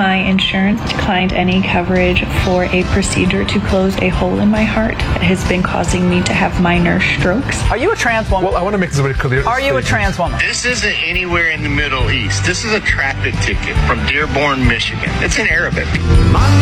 My insurance declined any coverage for a procedure to close a hole in my heart that has been causing me to have minor strokes. Are you a trans woman? Well, I want to make this very clear. Are you a trans woman? This isn't anywhere in the Middle East. This is a traffic ticket from Dearborn, Michigan. It's in Arabic.